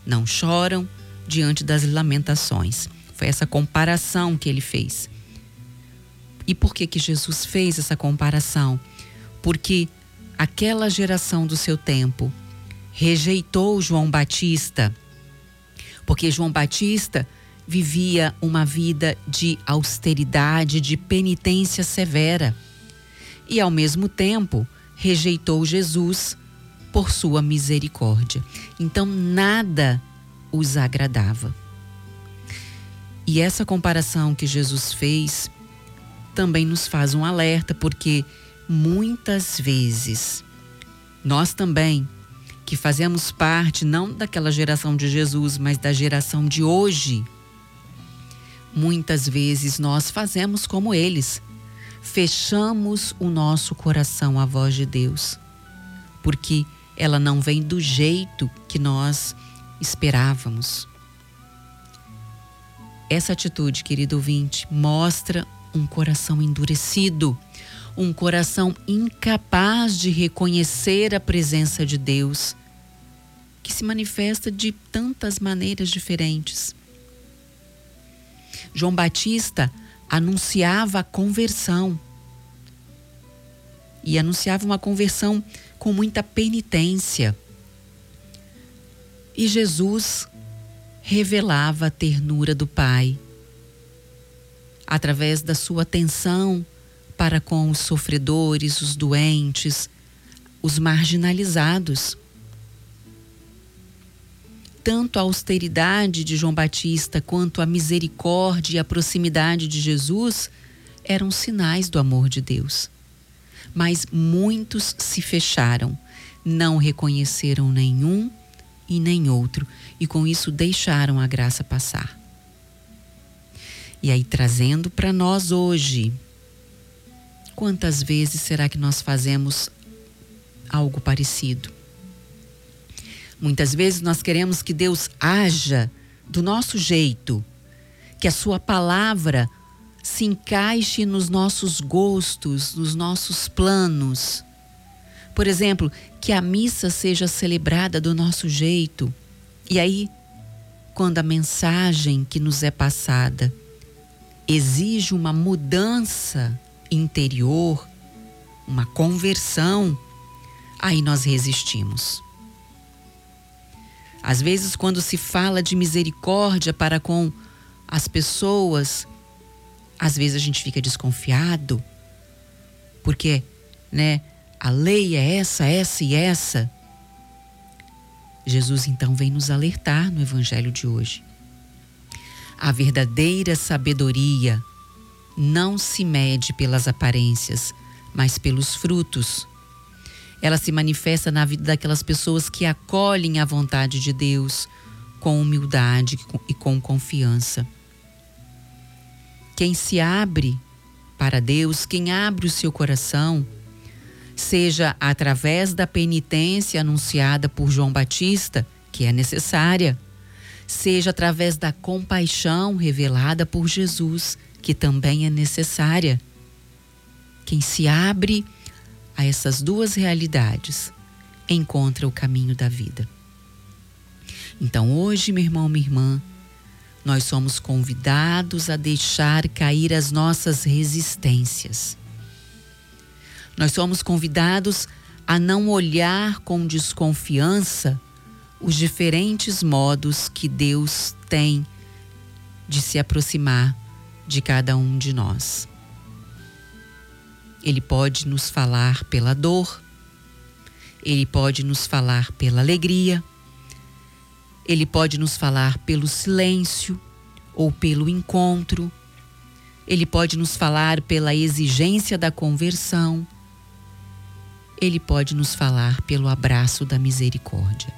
não choram diante das lamentações. Foi essa comparação que ele fez. E por que Jesus fez essa comparação? Porque aquela geração do seu tempo rejeitou João Batista, porque João Batista vivia uma vida de austeridade, de penitência severa, e ao mesmo tempo rejeitou Jesus por sua misericórdia. Então nada os agradava. E essa comparação que Jesus fez também nos faz um alerta, porque muitas vezes nós também, que fazemos parte não daquela geração de Jesus, mas da geração de hoje, muitas vezes nós fazemos como eles, fechamos o nosso coração à voz de Deus, porque ela não vem do jeito que nós esperávamos. Essa atitude, querido ouvinte, mostra um coração endurecido, um coração incapaz de reconhecer a presença de Deus, que se manifesta de tantas maneiras diferentes. João Batista anunciava a conversão, e anunciava uma conversão com muita penitência. E Jesus revelava a ternura do Pai através da sua atenção para com os sofredores, os doentes, os marginalizados. Tanto a austeridade de João Batista quanto a misericórdia e a proximidade de Jesus eram sinais do amor de Deus. Mas muitos se fecharam, não reconheceram nenhum e nem outro, e com isso deixaram a graça passar. E aí, trazendo para nós hoje, quantas vezes será que nós fazemos algo parecido? Muitas vezes nós queremos que Deus haja do nosso jeito, que a sua palavra se encaixe nos nossos gostos, nos nossos planos. Por exemplo, que a missa seja celebrada do nosso jeito. E aí, quando a mensagem que nos é passada exige uma mudança interior, uma conversão, aí nós resistimos. Às vezes, quando se fala de misericórdia para com as pessoas, às vezes a gente fica desconfiado, porque, a lei é essa, essa e essa. Jesus então vem nos alertar no Evangelho de hoje. A verdadeira sabedoria não se mede pelas aparências, mas pelos frutos. Ela se manifesta na vida daquelas pessoas que acolhem a vontade de Deus com humildade e com confiança. Quem se abre para Deus, quem abre o seu coração, seja através da penitência anunciada por João Batista, que é necessária, seja através da compaixão revelada por Jesus, que também é necessária. Quem se abre a essas duas realidades encontra o caminho da vida. Então hoje, meu irmão, minha irmã, nós somos convidados a deixar cair as nossas resistências. Nós somos convidados a não olhar com desconfiança os diferentes modos que Deus tem de se aproximar de cada um de nós. Ele pode nos falar pela dor, Ele pode nos falar pela alegria, Ele pode nos falar pelo silêncio ou pelo encontro, Ele pode nos falar pela exigência da conversão, Ele pode nos falar pelo abraço da misericórdia.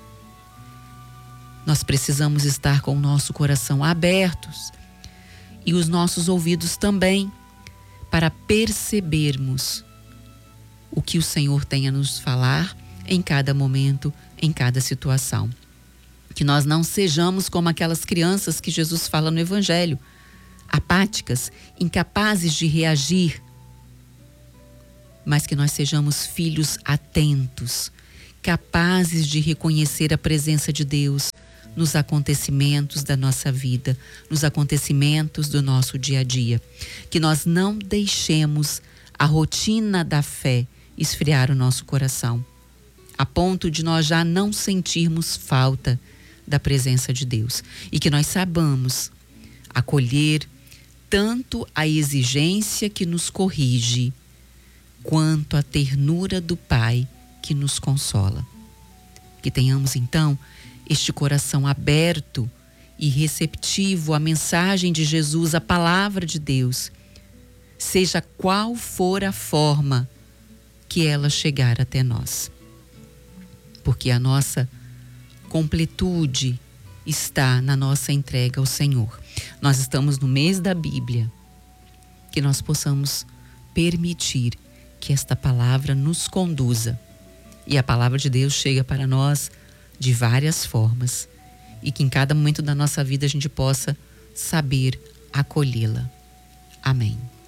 Nós precisamos estar com o nosso coração abertos e os nossos ouvidos também, para percebermos o que o Senhor tem a nos falar em cada momento, em cada situação. Que nós não sejamos como aquelas crianças que Jesus fala no Evangelho, apáticas, incapazes de reagir, mas que nós sejamos filhos atentos, capazes de reconhecer a presença de Deus nos acontecimentos da nossa vida, nos acontecimentos do nosso dia a dia. Que nós não deixemos a rotina da fé esfriar o nosso coração, a ponto de nós já não sentirmos falta da presença de Deus. E que nós saibamos acolher tanto a exigência que nos corrige, quanto a ternura do Pai que nos consola. Que tenhamos então este coração aberto e receptivo à mensagem de Jesus, à palavra de Deus, seja qual for a forma que ela chegar até nós. Porque a nossa completude está na nossa entrega ao Senhor. Nós estamos no mês da Bíblia, que nós possamos permitir que esta palavra nos conduza. E a palavra de Deus chega para nós de várias formas, e que em cada momento da nossa vida a gente possa saber acolhê-la. Amém.